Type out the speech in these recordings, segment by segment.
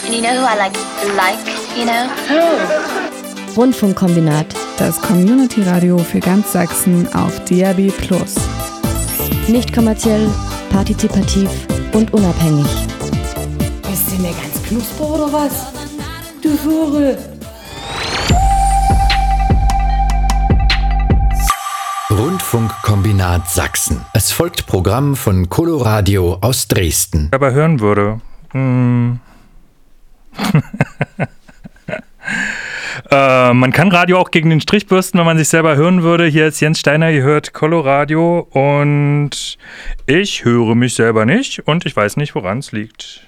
And you know who I like, you know? Who? Rundfunkkombinat. Das Community-Radio für ganz Sachsen auf DAB+. Nicht kommerziell, partizipativ und unabhängig. Bist du mir ganz knusper oder was? Du Vogel! Rundfunkkombinat Sachsen. Es folgt Programm von Coloradio aus Dresden. Aber hören würde. Man kann Radio auch gegen den Strich bürsten, wenn man sich selber hören würde. Hier ist Jens Steiner, ihr hört Coloradio und ich höre mich selber nicht und ich weiß nicht, woran es liegt.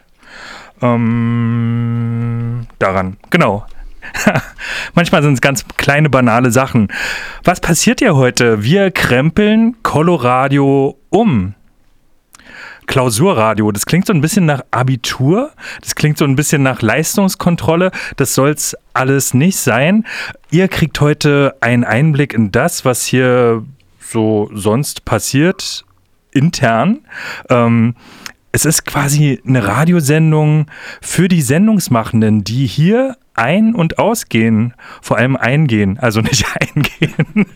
Daran, genau. Manchmal sind es ganz kleine, banale Sachen. Was passiert hier heute? Wir krempeln Coloradio um. Klausurradio, das klingt so ein bisschen nach Abitur, das klingt so ein bisschen nach Leistungskontrolle, das soll's alles nicht sein. Ihr kriegt heute einen Einblick in das, was hier so sonst passiert, intern. Es ist quasi eine Radiosendung für die Sendungsmachenden, die hier ein- und ausgehen, vor allem eingehen, also nicht eingehen.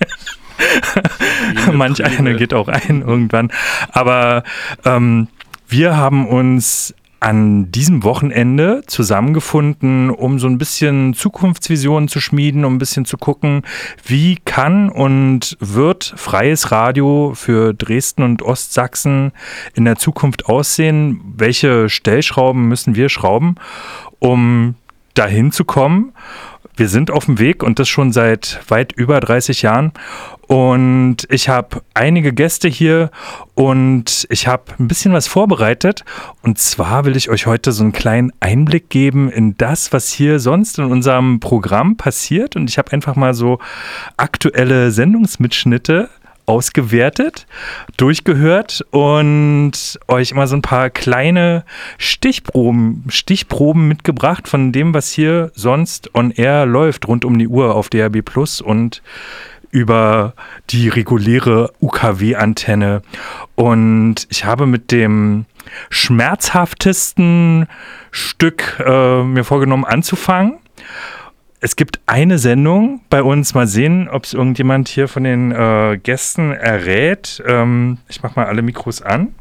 Manch eine geht auch ein irgendwann. Aber wir haben uns an diesem Wochenende zusammengefunden, um so ein bisschen Zukunftsvisionen zu schmieden, um ein bisschen zu gucken, wie kann und wird freies Radio für Dresden und Ostsachsen in der Zukunft aussehen? Welche Stellschrauben müssen wir schrauben, um dahin zu kommen? Wir sind auf dem Weg und das schon seit weit über 30 Jahren und ich habe einige Gäste hier und ich habe ein bisschen was vorbereitet und zwar will ich euch heute so einen kleinen Einblick geben in das, was hier sonst in unserem Programm passiert und ich habe einfach mal so aktuelle Sendungsmitschnitte ausgewertet, durchgehört und euch immer so ein paar kleine Stichproben mitgebracht von dem, was hier sonst on air läuft, rund um die Uhr auf DAB+ und über die reguläre UKW-Antenne. Und ich habe mit dem schmerzhaftesten Stück mir vorgenommen anzufangen. Es gibt eine Sendung bei uns, mal sehen, ob es irgendjemand hier von den Gästen errät. Ich mache mal alle Mikros an.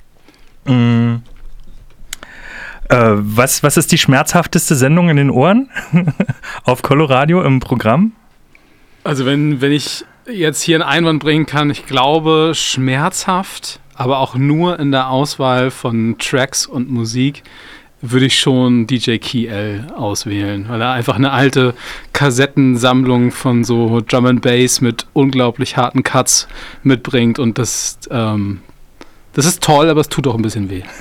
Was ist die schmerzhafteste Sendung in den Ohren auf Coloradio im Programm? Also wenn ich jetzt hier einen Einwand bringen kann, ich glaube schmerzhaft, aber auch nur in der Auswahl von Tracks und Musik, würde ich schon DJ Key-L auswählen, weil er einfach eine alte Kassettensammlung von so Drum and Bass mit unglaublich harten Cuts mitbringt und das ist toll, aber es tut auch ein bisschen weh.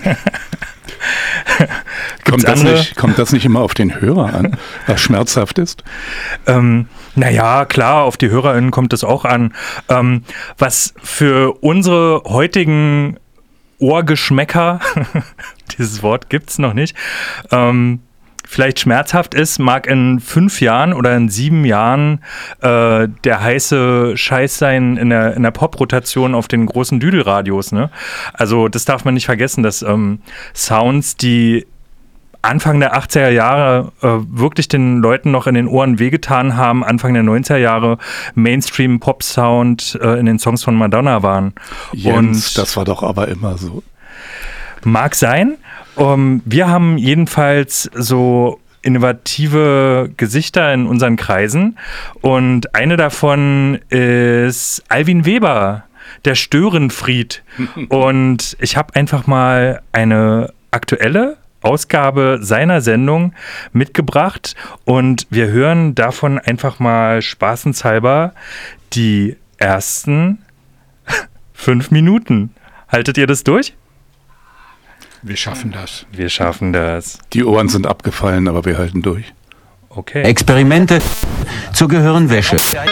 Kommt das nicht immer auf den Hörer an, was schmerzhaft ist? Naja, klar, auf die HörerInnen kommt es auch an. Was für unsere heutigen Ohrgeschmäcker, dieses Wort gibt's noch nicht, vielleicht schmerzhaft ist, mag in 5 Jahren oder in 7 Jahren der heiße Scheiß sein in der Pop-Rotation auf den großen Düdelradios. Ne? Also das darf man nicht vergessen, dass Sounds, die Anfang der 80er Jahre wirklich den Leuten noch in den Ohren wehgetan haben, Anfang der 90er Jahre Mainstream-Pop-Sound in den Songs von Madonna waren. Jens, das war doch aber immer so. Mag sein. Wir haben jedenfalls so innovative Gesichter in unseren Kreisen und eine davon ist Alvin Weber, der Störenfried. Und ich habe einfach mal eine aktuelle Ausgabe seiner Sendung mitgebracht und wir hören davon einfach mal spaßenshalber die ersten 5 Minuten. Haltet ihr das durch? Wir schaffen das. Wir schaffen das. Die Ohren sind abgefallen, aber wir halten durch. Okay. Experimente zur Gehirnwäsche.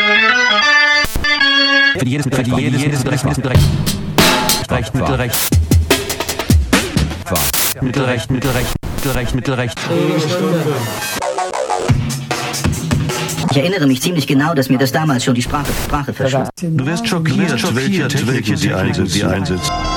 Für jedes Mittelrecht. Ich erinnere mich ziemlich genau, dass mir das damals schon die Sprache verschwand. Du wirst schockiert, welche sie einsetzt.